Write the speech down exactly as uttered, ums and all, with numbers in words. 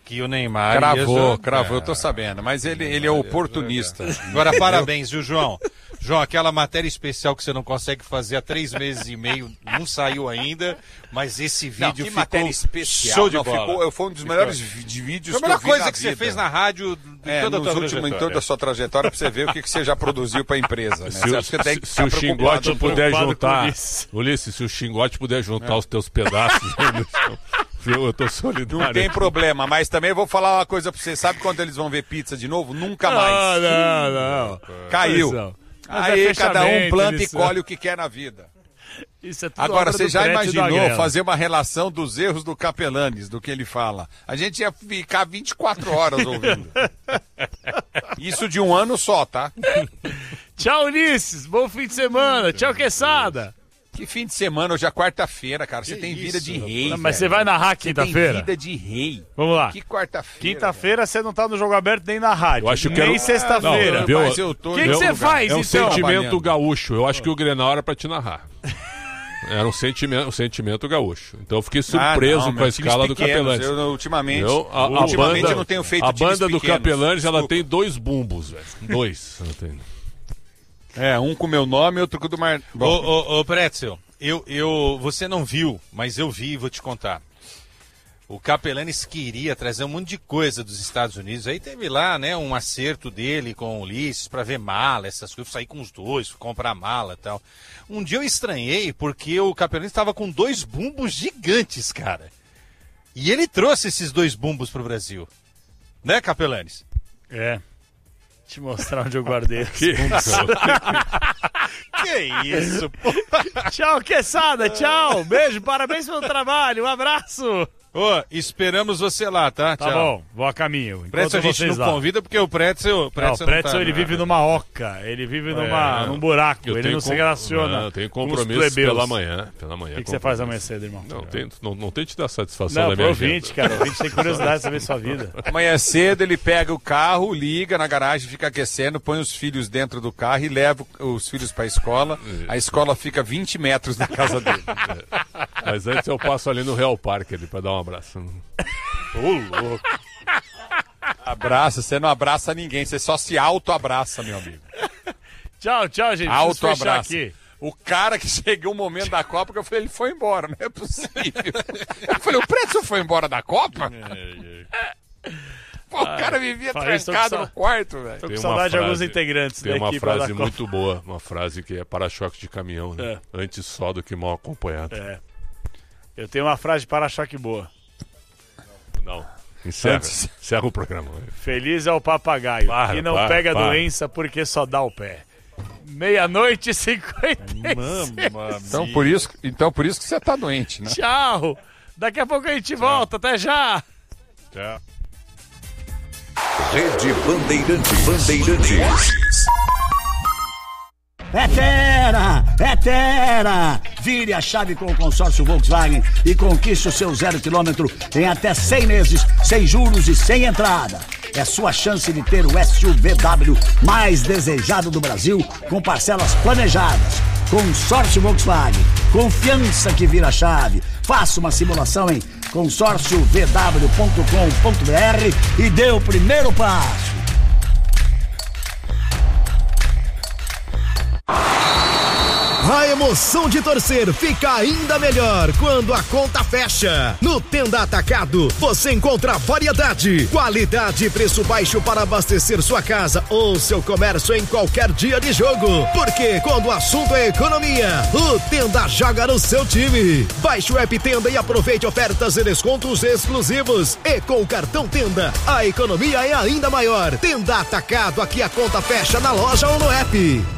que o Neymar... Cravou, ia... cravou, eu tô sabendo. Mas ele, ele é oportunista. Agora, parabéns, viu, João? João, aquela matéria especial que você não consegue fazer há três meses e meio, não saiu ainda, mas esse vídeo não, que ficou matéria especial. show de não, bola. Ficou, foi um dos melhores de vídeos foi a melhor que eu vi coisa na que vida. você fez na rádio em é, toda a nos tua últimos, em trajetória. toda a sua trajetória, pra você ver o que, que você já produziu pra empresa. Né? Se, você o, você tem que se o Xingote puder juntar, Ulisses, se o Xingote puder juntar é. os teus pedaços, eu tô solidário. Não tem problema, mas também vou falar uma coisa pra você. Sabe quando eles vão ver pizza de novo? Nunca mais. Não, não, não. Caiu. Aí é cada um planta e colhe o que quer na vida. Isso é tudo Agora, você já imaginou fazer uma relação dos erros do Capelanes, do que ele fala? A gente ia ficar vinte e quatro horas ouvindo. Isso de um ano só, tá? Tchau, Ulisses. Bom fim de semana. Tchau, Queçada. Que fim de semana? Hoje é quarta-feira, cara. Você que tem isso? Vida de rei. Não, mas você vai narrar quinta-feira? Tem vida de rei. Vamos lá. Que quarta-feira. Quinta-feira você não tá no Jogo Aberto nem na rádio. Eu acho que nem era... sexta-feira. O que você faz, É um então? sentimento gaúcho. Eu acho que o Grenal era pra te narrar. Era um sentimento, um sentimento gaúcho. Então eu fiquei surpreso ah, não, com a escala pequenos, do Capelanes. Eu, ultimamente, eu, a, a ultimamente banda, eu não tenho feito A banda do pequenos. Capelanes, ela tem dois bumbos, velho. Dois. É, um com o meu nome e outro com o do Mar... Ô, ô, ô, Pretzel, eu, eu, você não viu, mas eu vi e vou te contar. O Capelanes queria trazer um monte de coisa dos Estados Unidos. Aí teve lá, né, um acerto dele com o Ulisses para ver mala, essas coisas, sair com os dois, comprar mala e tal. Um dia eu estranhei porque o Capelanes estava com dois bumbos gigantes, cara. E ele trouxe esses dois bumbos pro Brasil. Né, Capelanes? É. Te mostrar onde eu guardei os que bumbos. Que isso, pô. Tchau, Queçada. Tchau. Beijo, parabéns pelo trabalho. Um abraço. Ô, esperamos você lá, tá? Tá Tchau. bom, vou a caminho. Pretzel a gente não lá. convida porque o Pretzel... Pretzel não, o Pretzel não tá, ele né? vive numa oca, ele vive numa, É, num buraco, eu ele não com... se relaciona. Não, tem compromisso pela manhã. Pela manhã o que, que você faz amanhã cedo, irmão? Não, tem, não, não tente dar satisfação não, na minha ouvinte, agenda. cara, o ouvinte tem curiosidade de saber sua vida. Amanhã cedo ele pega o carro, liga na garagem, fica aquecendo, põe os filhos dentro do carro e leva os filhos para a escola. A escola fica vinte metros da casa dele. É. Mas antes eu passo ali no Real Park ali para dar um abraço. Ô, louco. Abraça, você não abraça ninguém, você só se auto-abraça, meu amigo. Tchau, tchau, gente. Auto-abraça. Aqui. O cara que chegou o momento da Copa, que eu falei, ele foi embora, não é possível. Eu falei, o Pretzel foi embora da Copa? Pô, o cara vivia trancado no quarto, velho. Tô com saudade de alguns integrantes Tem da uma equipe frase da muito boa, uma frase que é para-choque de caminhão, né? É. Antes só do que mal acompanhado. É. Eu tenho uma frase de para-choque boa. Não. Encerra, Antes... encerra o programa. Feliz é o papagaio, para, que não para, pega para. doença porque só dá o pé. Meia-noite e cinquenta e seis. Então por, isso, então por isso que você tá doente, né? Tchau. Daqui a pouco a gente volta. Até já. Tchau. Rede Bandeirantes. Bandeirantes. É Tera! É Tera! Vire a chave com o consórcio Volkswagen e conquiste o seu zero quilômetro em até cem meses, sem juros e sem entrada. É sua chance de ter o S U V W mais desejado do Brasil, com parcelas planejadas. Consórcio Volkswagen. Confiança que vira chave. Faça uma simulação em consórcio v w ponto com ponto b r e dê o primeiro passo. A emoção de torcer fica ainda melhor quando a conta fecha. No Tenda Atacado, você encontra variedade, qualidade e preço baixo para abastecer sua casa ou seu comércio em qualquer dia de jogo. Porque quando o assunto é economia, o Tenda joga no seu time. Baixe o app Tenda e aproveite ofertas e descontos exclusivos. E com o cartão Tenda, a economia é ainda maior. Tenda Atacado, aqui a conta fecha na loja ou no app.